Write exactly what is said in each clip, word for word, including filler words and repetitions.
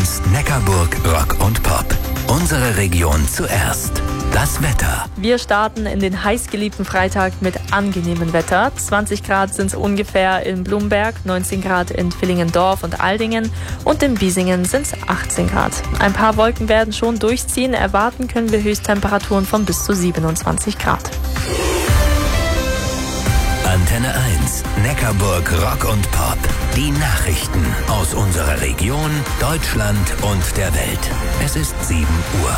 eins Neckarburg Rock und Pop. Unsere Region zuerst. Das Wetter. Wir starten in den heißgeliebten Freitag mit angenehmem Wetter. zwanzig Grad sind es ungefähr in Blumberg, neunzehn Grad in Villingendorf und Aldingen und in Biesingen sind es achtzehn Grad. Ein paar Wolken werden schon durchziehen. Erwarten können wir Höchsttemperaturen von bis zu siebenundzwanzig Grad. Antenne eins Neckarburg Rock und Pop. Die Nachrichten aus unserer Region, Deutschland und der Welt. Es ist sieben Uhr.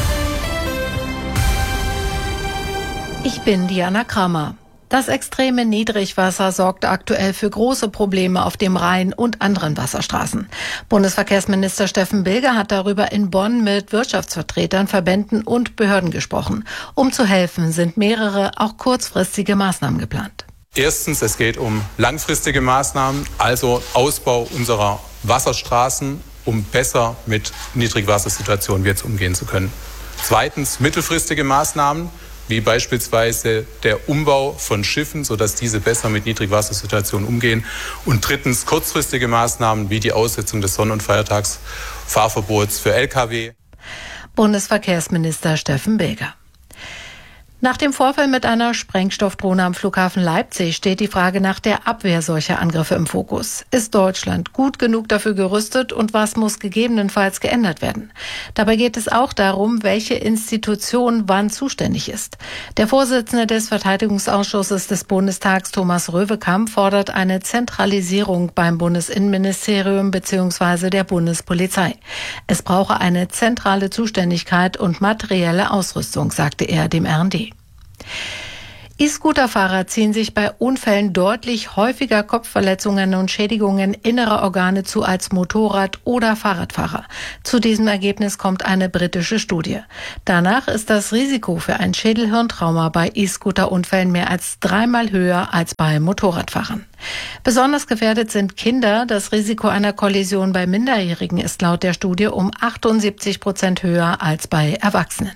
Ich bin Diana Kramer. Das extreme Niedrigwasser sorgt aktuell für große Probleme auf dem Rhein und anderen Wasserstraßen. Bundesverkehrsminister Steffen Bilger hat darüber in Bonn mit Wirtschaftsvertretern, Verbänden und Behörden gesprochen. Um zu helfen, sind mehrere, auch kurzfristige Maßnahmen geplant. Erstens, es geht um langfristige Maßnahmen, also Ausbau unserer Wasserstraßen, um besser mit Niedrigwassersituationen jetzt umgehen zu können. Zweitens, mittelfristige Maßnahmen, wie beispielsweise der Umbau von Schiffen, sodass diese besser mit Niedrigwassersituationen umgehen. Und drittens kurzfristige Maßnahmen wie die Aussetzung des Sonn- und Feiertagsfahrverbots für L K W. Bundesverkehrsminister Steffen Bilger. Nach dem Vorfall mit einer Sprengstoffdrohne am Flughafen Leipzig steht die Frage nach der Abwehr solcher Angriffe im Fokus. Ist Deutschland gut genug dafür gerüstet und was muss gegebenenfalls geändert werden? Dabei geht es auch darum, welche Institution wann zuständig ist. Der Vorsitzende des Verteidigungsausschusses des Bundestags, Thomas Röwekamp, fordert eine Zentralisierung beim Bundesinnenministerium bzw. der Bundespolizei. Es brauche eine zentrale Zuständigkeit und materielle Ausrüstung, sagte er dem R und D. E-Scooter-Fahrer ziehen sich bei Unfällen deutlich häufiger Kopfverletzungen und Schädigungen innerer Organe zu als Motorrad- oder Fahrradfahrer. Zu diesem Ergebnis kommt eine britische Studie. Danach ist das Risiko für ein Schädelhirntrauma bei E-Scooter-Unfällen mehr als dreimal höher als bei Motorradfahrern. Besonders gefährdet sind Kinder. Das Risiko einer Kollision bei Minderjährigen ist laut der Studie um achtundsiebzig Prozent höher als bei Erwachsenen.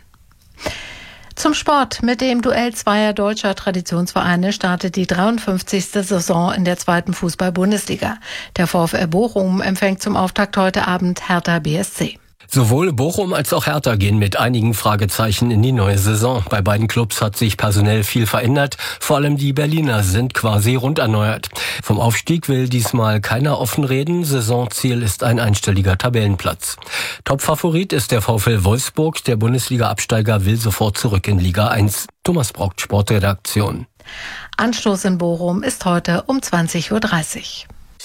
Zum Sport. Mit dem Duell zweier deutscher Traditionsvereine startet die dreiundfünfzigste Saison in der zweiten Fußball-Bundesliga. Der VfL Bochum empfängt zum Auftakt heute Abend Hertha B S C. Sowohl Bochum als auch Hertha gehen mit einigen Fragezeichen in die neue Saison. Bei beiden Clubs hat sich personell viel verändert. Vor allem die Berliner sind quasi rund erneuert. Vom Aufstieg will diesmal keiner offen reden. Saisonziel ist ein einstelliger Tabellenplatz. Topfavorit ist der VfL Wolfsburg. Der Bundesliga-Absteiger will sofort zurück in Liga eins. Thomas Braucht, Sportredaktion. Anstoß in Bochum ist heute um zwanzig Uhr dreißig.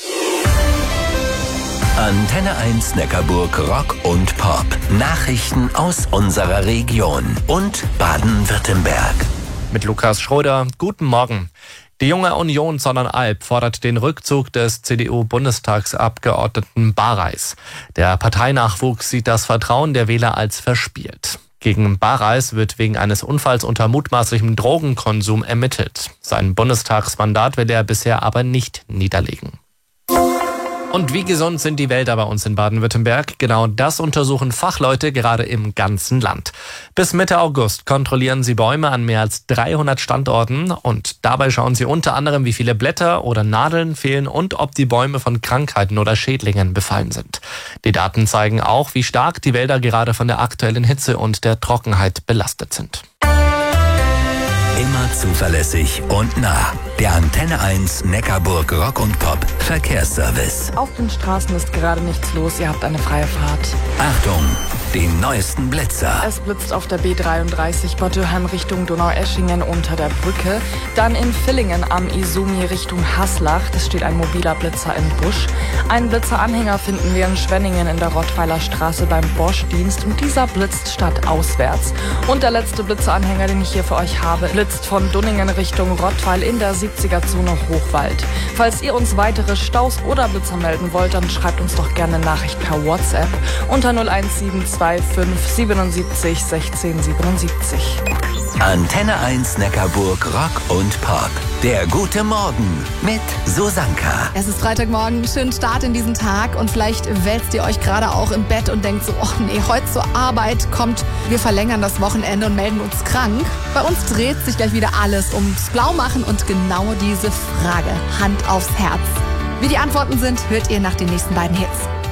Antenne eins Neckarburg Rock und Pop. Nachrichten aus unserer Region und Baden-Württemberg. Mit Lukas Schröder, guten Morgen. Die Junge Union Sonnenalb fordert den Rückzug des C D U-Bundestagsabgeordneten Bareis. Der Parteinachwuchs sieht das Vertrauen der Wähler als verspielt. Gegen Bareis wird wegen eines Unfalls unter mutmaßlichem Drogenkonsum ermittelt. Sein Bundestagsmandat will er bisher aber nicht niederlegen. Und wie gesund sind die Wälder bei uns in Baden-Württemberg? Genau das untersuchen Fachleute gerade im ganzen Land. Bis Mitte August kontrollieren sie Bäume an mehr als dreihundert Standorten und dabei schauen sie unter anderem, wie viele Blätter oder Nadeln fehlen und ob die Bäume von Krankheiten oder Schädlingen befallen sind. Die Daten zeigen auch, wie stark die Wälder gerade von der aktuellen Hitze und der Trockenheit belastet sind. Immer zuverlässig und nah. Der Antenne eins Neckarburg Rock und Pop Verkehrsservice. Auf den Straßen ist gerade nichts los, ihr habt eine freie Fahrt. Achtung, die neuesten Blitzer. Es blitzt auf der B dreiunddreißig Bad Dürheim Richtung Donaueschingen unter der Brücke. Dann in Villingen am Isumi Richtung Haslach. Es steht ein mobiler Blitzer im Busch. Einen Blitzeranhänger finden wir in Schwenningen in der Rottweiler Straße beim Bosch-Dienst. Und dieser blitzt stadtauswärts. Und der letzte Blitzeranhänger, den ich hier für euch habe, blitzt von Dunningen Richtung Rottweil in der siebziger-Zone Hochwald. Falls ihr uns weitere Staus oder Blitzer melden wollt, dann schreibt uns doch gerne eine Nachricht per WhatsApp unter null eins sieben zwei fünf siebenundsiebzig sechzehn siebenundsiebzig. Antenne eins Neckarburg Rock und Pop. Der gute Morgen mit Susanka. Es ist Freitagmorgen, schönen Start in diesen Tag und vielleicht wälzt ihr euch gerade auch im Bett und denkt so, oh nee, heute zur Arbeit kommt, wir verlängern das Wochenende und melden uns krank. Bei uns dreht sich gleich wieder alles ums Blaumachen und genau diese Frage, Hand aufs Herz. Wie die Antworten sind, hört ihr nach den nächsten beiden Hits.